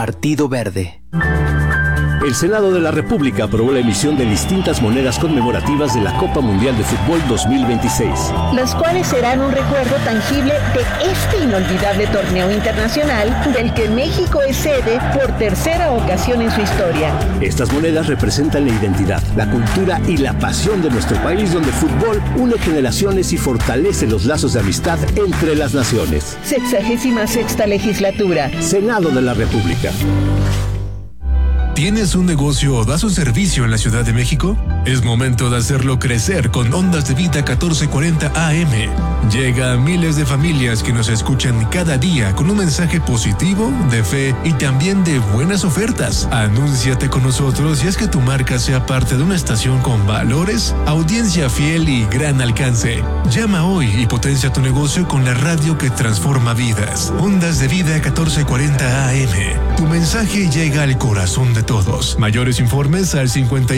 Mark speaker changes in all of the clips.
Speaker 1: Partido Verde.
Speaker 2: El Senado de la República aprobó la emisión de distintas monedas conmemorativas de la Copa Mundial de Fútbol 2026.
Speaker 3: Las cuales serán un recuerdo tangible de este inolvidable torneo internacional del que México es sede por tercera ocasión en su historia.
Speaker 2: Estas monedas representan la identidad, la cultura y la pasión de nuestro país, donde el fútbol une generaciones y fortalece los lazos de amistad entre las naciones.
Speaker 3: 66ª legislatura.
Speaker 2: Senado de la República.
Speaker 4: ¿Tienes un negocio o das un servicio en la Ciudad de México? Es momento de hacerlo crecer con Ondas de Vida 1440 AM. Llega a miles de familias que nos escuchan cada día con un mensaje positivo, de fe y también de buenas ofertas. Anúnciate con nosotros y haz que tu marca sea parte de una estación con valores, audiencia fiel y gran alcance. Llama hoy y potencia tu negocio con la radio que transforma vidas. Ondas de Vida 1440 AM. Tu mensaje llega al corazón de todos. Mayores informes al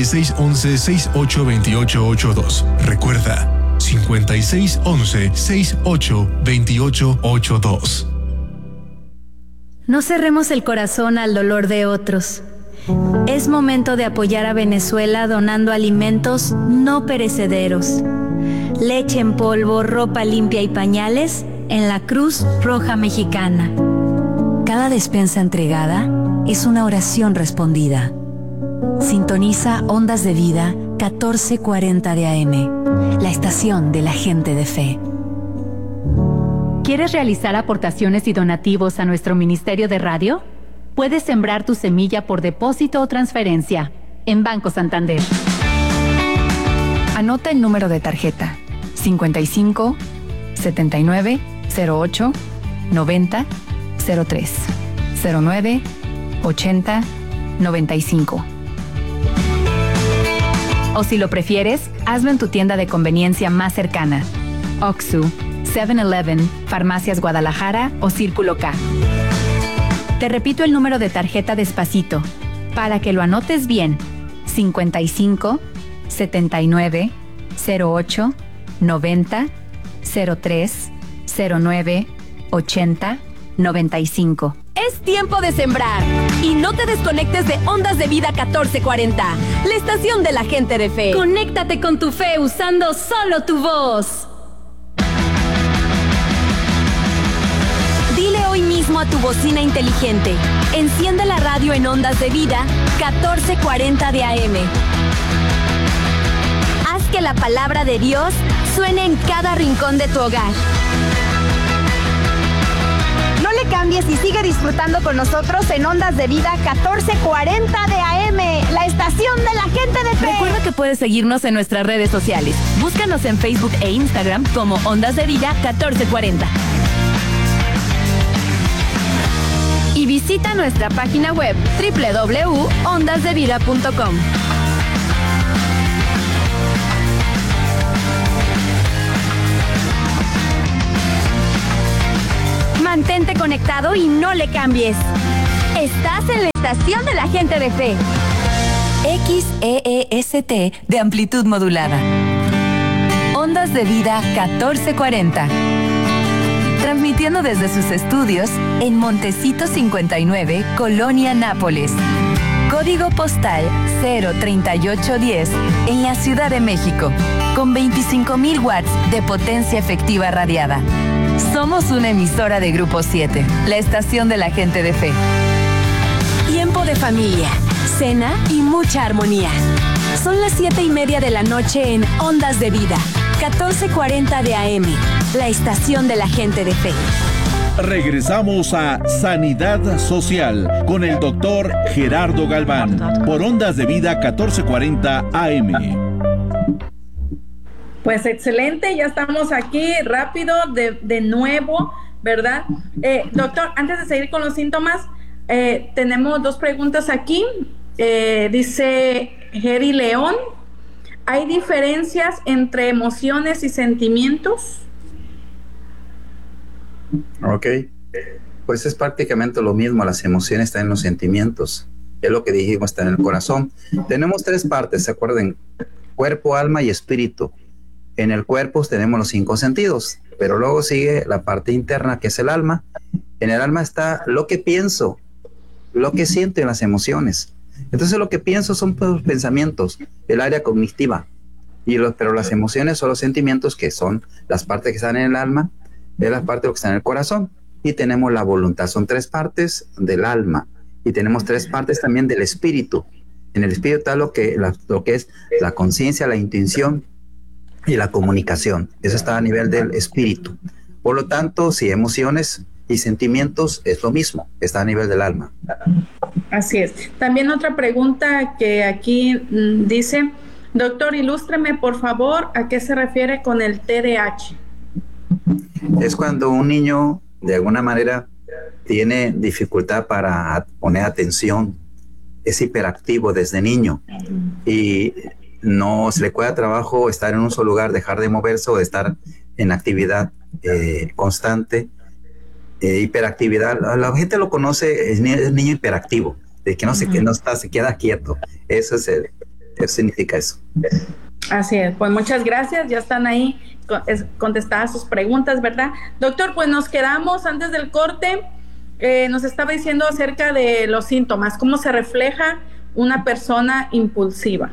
Speaker 4: 5611-682882. Recuerda, 5611-682882.
Speaker 5: No cerremos el corazón al dolor de otros. Es momento de apoyar a Venezuela donando alimentos no perecederos. Leche en polvo, ropa limpia y pañales en la Cruz Roja Mexicana. Cada despensa entregada es una oración respondida. Sintoniza Ondas de Vida 1440 de AM, la estación de la gente de fe.
Speaker 6: ¿Quieres realizar aportaciones y donativos a nuestro Ministerio de Radio? Puedes sembrar tu semilla por depósito o transferencia en Banco Santander.
Speaker 7: Anota el número de tarjeta: 55 79 08 90 03 09 80 95. O si lo prefieres, hazlo en tu tienda de conveniencia más cercana: Oxxo, 7-Eleven, Farmacias Guadalajara o Círculo K. Te repito el número de tarjeta despacito, para que lo anotes bien: 55 79 08 90 03 09 80 95.
Speaker 8: Es tiempo de sembrar y no te desconectes de Ondas de Vida 1440, la estación de la gente de fe.
Speaker 6: Conéctate con tu fe usando solo tu voz.
Speaker 8: Dile hoy mismo a tu bocina inteligente: enciende la radio en Ondas de Vida 1440 de AM. Haz que la palabra de Dios suene en cada rincón de tu hogar.
Speaker 9: No le cambies y sigue disfrutando con nosotros en Ondas de Vida 1440 de AM, la estación de la gente de fe.
Speaker 7: Recuerda que puedes seguirnos en nuestras redes sociales. Búscanos en Facebook e Instagram como Ondas de Vida 1440. Y visita nuestra página web www.ondasdevida.com.
Speaker 8: Mantente conectado y no le cambies. Estás en la estación de la gente de fe.
Speaker 7: XEEST de amplitud modulada. Ondas de Vida 1440. Transmitiendo desde sus estudios en Montecito 59, Colonia Nápoles. Código postal 03810 en la Ciudad de México. Con 25,000 watts de potencia efectiva radiada. Somos una emisora de Grupo 7, la estación de la gente de fe.
Speaker 8: Tiempo de familia, cena y mucha armonía. Son las 7:30 de la noche en Ondas de Vida 1440 de AM, la estación de la gente de fe.
Speaker 10: Regresamos a Sanidad Social con el doctor Gerardo Galván por Ondas de Vida 1440 AM.
Speaker 11: Pues excelente, ya estamos aquí rápido de nuevo, ¿verdad? Doctor, antes de seguir con los síntomas, tenemos dos preguntas aquí. Dice Geri León: ¿hay diferencias entre emociones y sentimientos?
Speaker 12: Ok, pues es prácticamente lo mismo. Las emociones están en los sentimientos, es lo que dijimos, está en el corazón. Tenemos tres partes, ¿se acuerdan? Cuerpo, alma y espíritu. En el cuerpo tenemos los 5 sentidos, pero luego sigue la parte interna, que es el alma. En el alma está lo que pienso, lo que siento en las emociones. Entonces lo que pienso son los pensamientos, el área cognitiva, pero las emociones son los sentimientos, que son las partes que están en el alma, es la parte de lo que está en el corazón, y tenemos la voluntad. Son 3 partes del alma, y tenemos 3 partes también del espíritu. En el espíritu está lo que es la conciencia, la intuición y la comunicación. Eso está a nivel del espíritu. Por lo tanto, si emociones y sentimientos es lo mismo, está a nivel del alma.
Speaker 11: Así es. También otra pregunta que aquí dice: doctor, ilústreme por favor a qué se refiere con el TDAH.
Speaker 12: Es cuando un niño de alguna manera tiene dificultad para poner atención, es hiperactivo desde niño y no se le cuesta trabajo estar en un solo lugar, dejar de moverse o de estar en actividad constante. Hiperactividad, la gente lo conoce, es niño hiperactivo, de que se queda quieto. Eso significa eso.
Speaker 11: Así es, pues muchas gracias, ya están ahí contestadas sus preguntas, ¿verdad? Doctor, pues nos quedamos antes del corte, nos estaba diciendo acerca de los síntomas, cómo se refleja una persona impulsiva.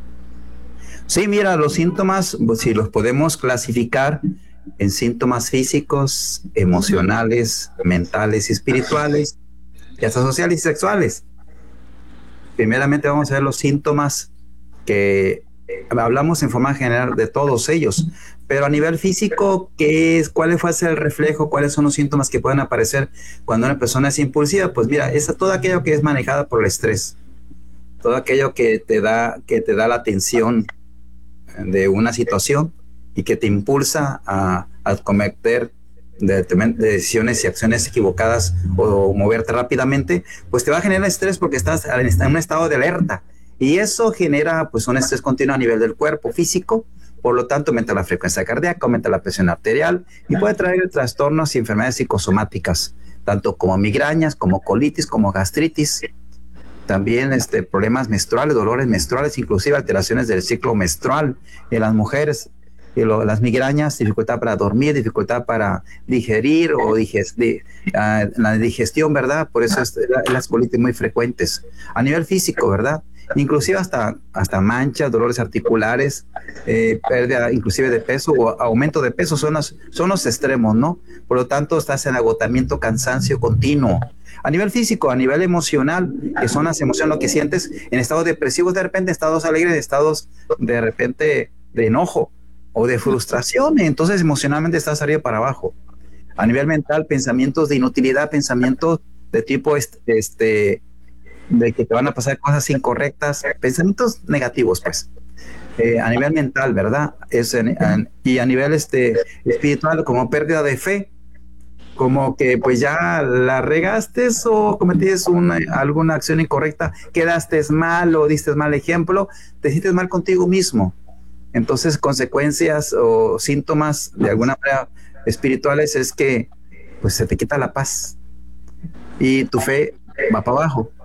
Speaker 12: Sí, mira, los síntomas, pues, si los podemos clasificar en síntomas físicos, emocionales, mentales y espirituales, y hasta sociales y sexuales. Primeramente vamos a ver los síntomas, que hablamos en forma general de todos ellos, pero a nivel físico, ¿cuál fue el reflejo? ¿Cuáles son los síntomas que pueden aparecer cuando una persona es impulsiva? Pues mira, es todo aquello que es manejado por el estrés, todo aquello que te da la tensión de una situación y que te impulsa a cometer decisiones y acciones equivocadas o moverte rápidamente, pues te va a generar estrés porque estás en un estado de alerta, y eso genera pues un estrés continuo a nivel del cuerpo físico. Por lo tanto, aumenta la frecuencia cardíaca, aumenta la presión arterial y puede traer trastornos y enfermedades psicosomáticas, tanto como migrañas, como colitis, como gastritis. También problemas menstruales, dolores menstruales, inclusive alteraciones del ciclo menstrual en las mujeres. Y las migrañas, dificultad para dormir, dificultad para digerir o la digestión, ¿verdad? Por eso las colitis muy frecuentes. A nivel físico, ¿verdad? Inclusive hasta manchas, dolores articulares, pérdida inclusive de peso o aumento de peso son los extremos, ¿no? Por lo tanto, estás en agotamiento, cansancio continuo. A nivel físico, a nivel emocional, que son las emociones, lo que sientes en estados depresivos, de repente estados alegres, estados de repente de enojo o de frustración, entonces emocionalmente estás arriba para abajo. A nivel mental, pensamientos de inutilidad, pensamientos de tipo de que te van a pasar cosas incorrectas, pensamientos negativos, pues. A nivel mental, ¿verdad? Y a nivel espiritual, como pérdida de fe, como que pues ya la regaste o cometiste alguna acción incorrecta, quedaste mal o diste mal ejemplo, te sientes mal contigo mismo. Entonces, consecuencias o síntomas de alguna manera espirituales es que pues se te quita la paz y tu fe va para abajo.